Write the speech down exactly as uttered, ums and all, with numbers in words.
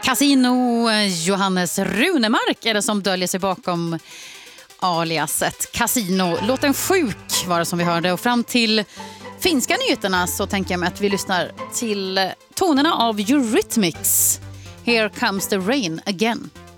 Casino. Johannes Runemark är det som döljer sig bakom aliaset Casino. Låten Sjuk var det som vi hörde. Och fram till finska nyheterna så tänker jag mig att vi lyssnar till tonerna av Eurythmics. Here comes the rain again.